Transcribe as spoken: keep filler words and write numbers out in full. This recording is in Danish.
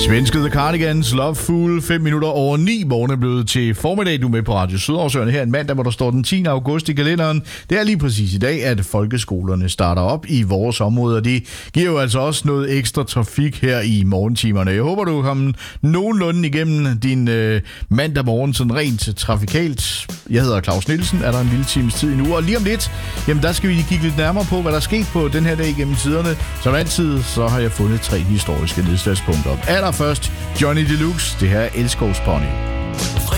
Svenske The Cardigans, Loveful, fem minutter over ni. Morgen er blevet til formiddag. Du er med på Radio Sydhavsøerne her en mandag, hvor der står den tiende august i kalenderen. Det er lige præcis i dag, at folkeskolerne starter op i vores område, og det giver jo altså også noget ekstra trafik her i morgentimerne. Jeg håber, du kommer nogenlunde igennem din øh, mandag morgen, sådan rent trafikalt. Jeg hedder Claus Nielsen, er der en lille times tid endnu, og lige om lidt, jamen der skal vi kigge lidt nærmere på, hvad der er sket på den her dag gennem tiderne. Som altid, så har jeg fundet tre historiske nedslagspunkter. Allerførst Johnny Deluxe, det her er Elskov Pony.